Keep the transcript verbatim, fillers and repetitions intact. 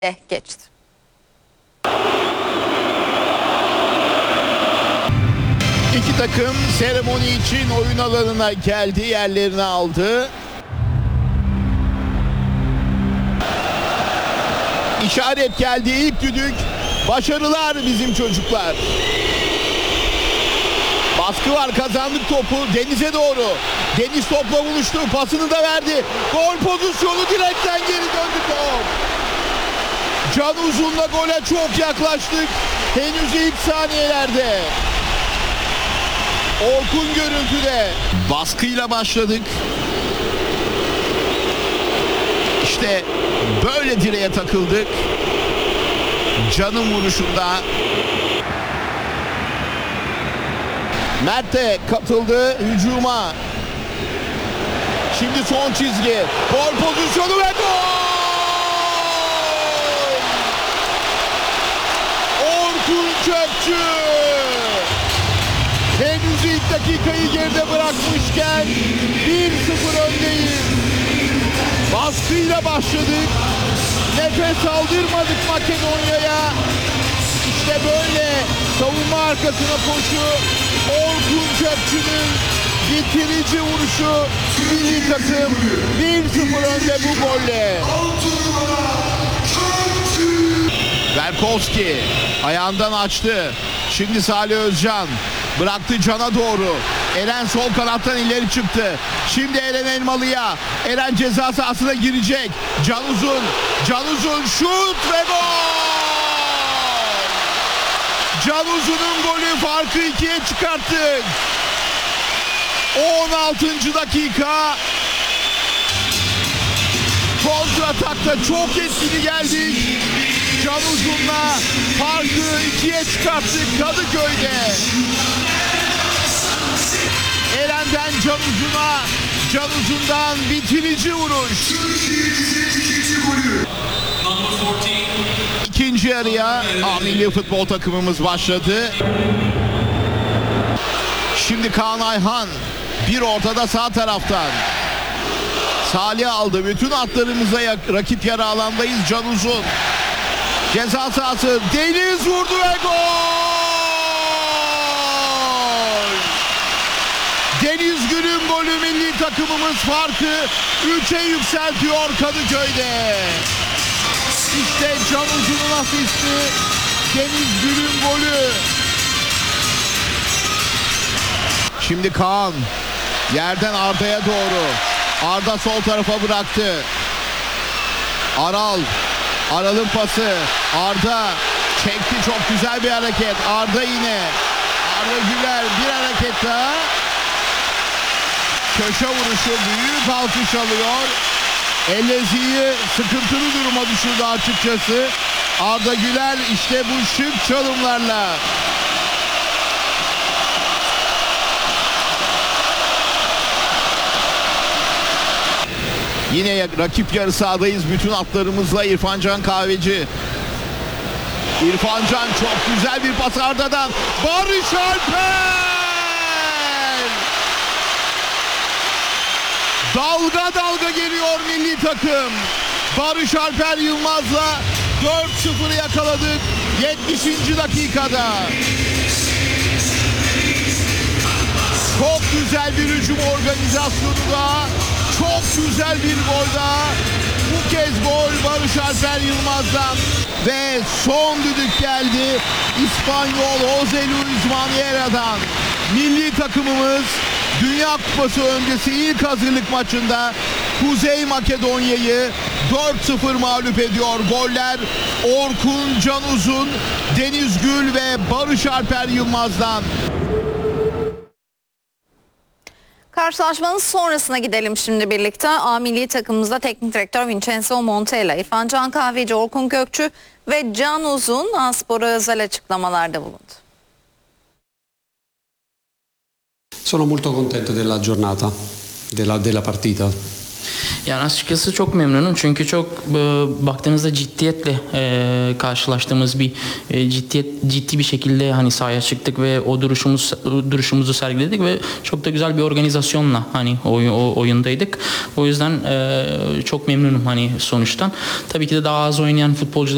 de geçti. İki takım seremoni için oyun alanına geldi, yerlerini aldı. İşaret geldi, ilk düdük. Başarılar bizim çocuklar. Baskı var, kazandık topu Deniz'e doğru. Deniz topla buluştu, pasını da verdi. Gol pozisyonu, direkten geri döndü top. Can Uzun'la gole çok yaklaştık. Henüz ilk saniyelerde. Orkun görüntüde. Baskıyla başladık. İşte böyle direğe takıldık. Can'ın vuruşunda. Mert de katıldı hücuma. Şimdi son çizgi. Gol pozisyonu ve gol! Orkun Kökçü! Henüz ilk dakikayı geride bırakmışken bir sıfır öndeyiz. Baskıyla başladık. Nefes aldırmadık Makedonya'ya. İşte böyle savunma arkasına koşu. Orkun Kökçü'nün bitirici vuruşu. Milli takım bir sıfır önde bu golle. Berkowski ayağından açtı. Şimdi Salih Özcan bıraktı Can'a doğru. Eren sol kanattan ileri çıktı. Şimdi Eren Elmalı'ya. Eren ceza sahasına girecek. Can Uzun. Can Uzun şut ve gol! Can Uzun'un golü, farkı ikiye çıkarttık. on altıncı dakika. Kontratakta çok etkili geldik. Can Uzun'la farkı ikiye çıkarttık Kadıköy'de. Eren'den Can Uzun'a, Can Uzun'dan bitirici vuruş. İkinci yarıya A milli futbol takımımız başladı. Şimdi Kaan Ayhan bir ortada sağ taraftan. Salih aldı. Bütün atlarımıza rakip yarı alandayız. Can Uzun. Ceza sahası. Deniz vurdu ve gol! Deniz Gül'ün golü, milli takımımız farkı üçe yükseltiyor Kadıköy'de. İşte Can Uzun'un asisti, Deniz Gül'ün golü. Şimdi Kaan yerden Arda'ya doğru. Arda sol tarafa bıraktı. Aral. Aral'ın pası. Arda çekti, çok güzel bir hareket. Arda yine. Arda Güler bir hareket daha. Köşe vuruşu, büyük alkış alıyor. Ellezi'yi sıkıntılı duruma düşürdü açıkçası. Arda Güler işte bu şık çalımlarla. Yine rakip yarı sahadayız. Bütün atlarımızla İrfan Can Kahveci. İrfan Can çok güzel bir pas Arda'dan. Barış Alper! Dalga dalga geliyor milli takım. Barış Alper Yılmaz'la dört sıfır yakaladık yetmişinci dakikada. Çok güzel bir hücum organizasyonu da, çok güzel bir gol daha. Bu kez gol Barış Alper Yılmaz'dan. Ve son düdük geldi İspanyol Jose Luis Maniera'dan. Milli takımımız Dünya Kupası öncesi ilk hazırlık maçında Kuzey Makedonya'yı dört sıfır mağlup ediyor. Goller Orkun Can Uzun, Deniz Gül ve Barış Alper Yılmaz'dan. Karşılaşmanın sonrasına gidelim şimdi birlikte. A milli takımımızda teknik direktör Vincenzo Montella, İrfan Can Kahveci, Orkun Kökçü ve Can Uzun A-Spor'a özel açıklamalarda bulundu. Sono molto contento della giornata, della, della partita. Yani açıkçası çok memnunum çünkü çok e, baktığınızda ciddiyetle e, karşılaştığımız bir e, ciddiyet ciddi bir şekilde hani sahaya çıktık ve o duruşumuz duruşumuzu sergiledik ve çok da güzel bir organizasyonla hani o, o oyundaydık. O yüzden e, çok memnunum hani sonuçtan. Tabii ki de daha az oynayan futbolcular